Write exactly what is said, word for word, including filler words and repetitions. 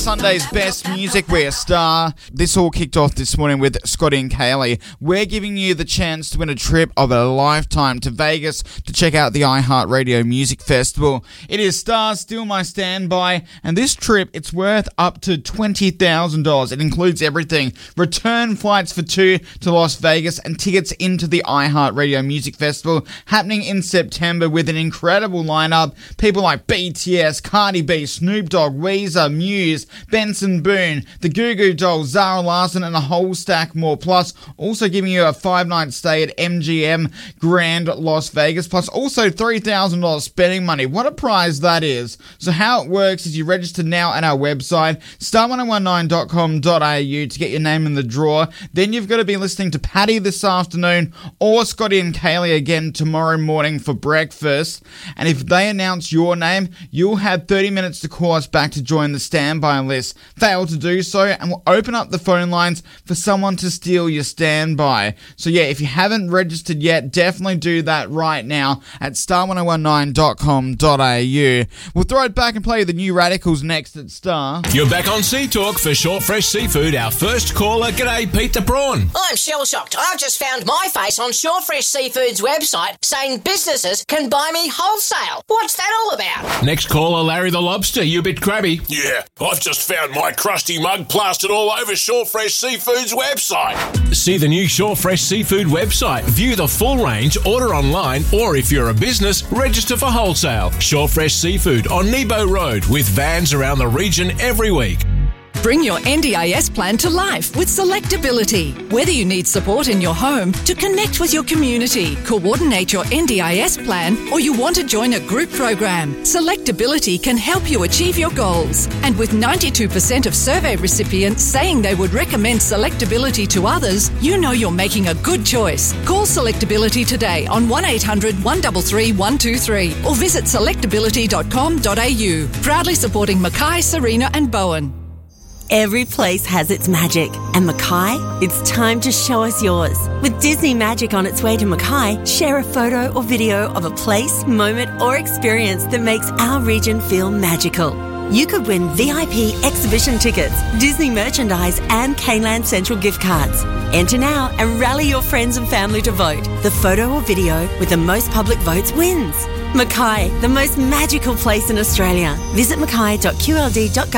Sunday's best music. We're Star. This all kicked off this morning with Scotty and Kaylee. We're giving you the chance to win a trip of a lifetime to Vegas to check out the iHeartRadio Music Festival. It is Star, Still My Standby, and this trip, it's worth up to twenty thousand dollars. It includes everything. Return flights for two to Las Vegas and tickets into the iHeartRadio Music Festival happening in September with an incredible lineup. People like B T S, Cardi B, Snoop Dogg, Weezer, Muse, Benson Boone, the Goo Goo Dolls, Zara Larsson, and a whole stack more. Plus, also giving you a five-night stay at M G M Grand Las Vegas, plus also three thousand dollars spending money. What a prize that is. So how it works is you register now at our website, star ten nineteen dot com dot a u, to get your name in the draw. Then you've got to be listening to Paddy this afternoon or Scotty and Kaylee again tomorrow morning for breakfast. And if they announce your name, you'll have thirty minutes to call us back to join the standby list. Fail to do so, and we'll open up the phone lines for someone to steal your standby. So yeah, if you haven't registered yet, definitely do that right now at star ten nineteen dot com dot a u. We'll throw it back and play the New Radicals next at Star. You're back on Sea Talk for Short Fresh Seafood. Our first caller, g'day, Pete the Prawn. I'm shell-shocked. I've just found my face on Short Fresh Seafood's website saying businesses can buy me wholesale. What's that all about? Next caller, Larry the Lobster. You a bit crabby. Yeah, I've just found my crusty mug plastered all over Short Fresh Seafood's website. See the new Short Fresh Seafood website. View the full range, order online, or if you're a business, register for wholesale. Short Fresh Seafood on Nebo Road with vans around the region every week. Bring your N D I S plan to life with Selectability. Whether you need support in your home, to connect with your community, coordinate your N D I S plan, or you want to join a group program, Selectability can help you achieve your goals. And with ninety-two percent of survey recipients saying they would recommend Selectability to others, you know you're making a good choice. Call Selectability today on one eight hundred, one three three, one two three or visit selectability dot com dot a u. Proudly supporting Mackay, Serena and Bowen. Every place has its magic, and Mackay, it's time to show us yours. With Disney Magic on its way to Mackay, share a photo or video of a place, moment or experience that makes our region feel magical. You could win V I P exhibition tickets, Disney merchandise and Caneland Central gift cards. Enter now and rally your friends and family to vote. The photo or video with the most public votes wins. Mackay, the most magical place in Australia. Visit mackay dot q l d dot gov